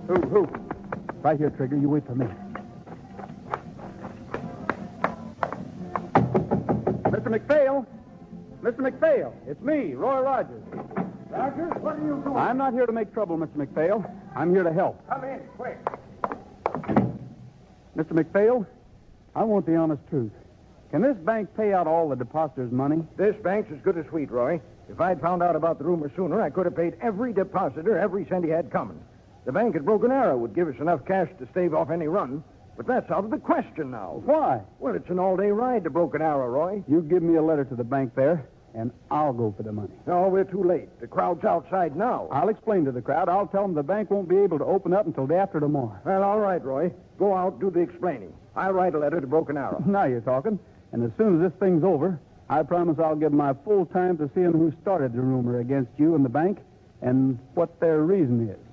Who? Right here, Trigger. You wait for me. Mr. McPhail! Mr. McPhail! It's me, Roy Rogers. Rogers, what are you doing? I'm not here to make trouble, Mr. McPhail. I'm here to help. Come in, quick. Mr. McPhail, I want the honest truth. Can this bank pay out all the depositors' money? This bank's as good as sweet, Roy. If I'd found out about the rumor sooner, I could have paid every depositor every cent he had coming. The bank at Broken Arrow would give us enough cash to stave off any run. But that's out of the question now. Why? Well, it's an all-day ride to Broken Arrow, Roy. You give me a letter to the bank there, and I'll go for the money. No, we're too late. The crowd's outside now. I'll explain to the crowd. I'll tell them the bank won't be able to open up until day after tomorrow. Well, all right, Roy. Go out, do the explaining. I'll write a letter to Broken Arrow. Now you're talking. And as soon as this thing's over, I promise I'll give my full time to seeing who started the rumor against you and the bank and what their reason is.